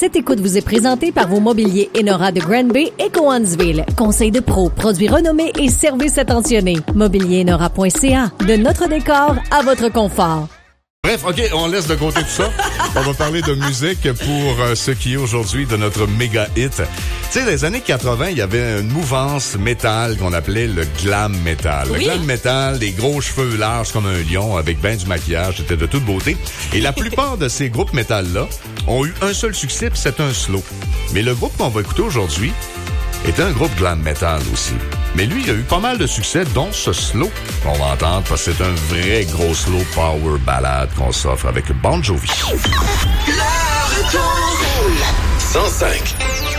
Cette écoute vous est présentée par vos mobiliers Enora de Granby et Cowansville. Conseil de pro, produits renommés et services attentionnés. Mobilierinora.ca. De notre décor à votre confort. Bref, OK, on laisse de côté tout ça. On va parler de musique pour ce qui est aujourd'hui de notre méga hit. Tu sais, dans les années 80, il y avait une mouvance métal qu'on appelait le glam metal. Oui. Le glam metal, des gros cheveux larges comme un lion avec ben du maquillage, c'était de toute beauté. Et la plupart de ces groupes métal-là ont eu un seul succès, puis c'est un slow. Mais le groupe qu'on va écouter aujourd'hui est un groupe glam metal aussi. Mais lui, il a eu pas mal de succès, dont ce slow qu'on va entendre, parce que c'est un vrai gros slow power ballade qu'on s'offre avec Bon Jovi. Le retour 105.